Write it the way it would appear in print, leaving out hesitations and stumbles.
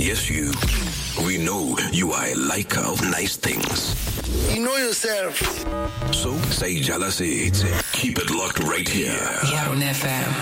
Yes, you. We know you are a liker of nice things. You know yourself. So, say jealousy. Keep it locked right here. Yaron FM.